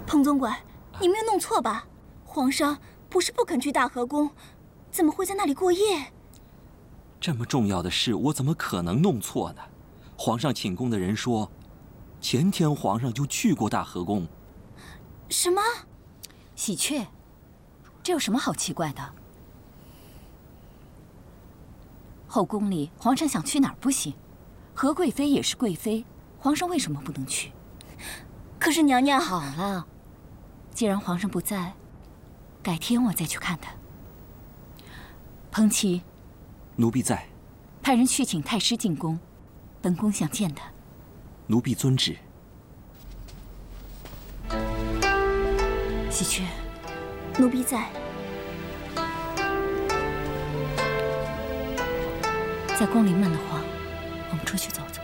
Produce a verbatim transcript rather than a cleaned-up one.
彭总管，你没有弄错吧？皇上不是不肯去大和宫，怎么会在那里过夜？ 这么重要的事，我怎么可能弄错呢？皇上寝宫的人说，前天皇上就去过大和宫。 什么？ 喜鹊，这有什么好奇怪的？后宫里，皇上想去哪儿不行？何贵妃也是贵妃，皇上为什么不能去？ 可是娘娘…… 好了，既然皇上不在，改天我再去看他。彭琦， 奴婢在。 派人去请太师进宫，本宫想见他。 奴婢遵旨。 喜鹊， 奴婢在。 在宫里闷得慌，我们出去走走。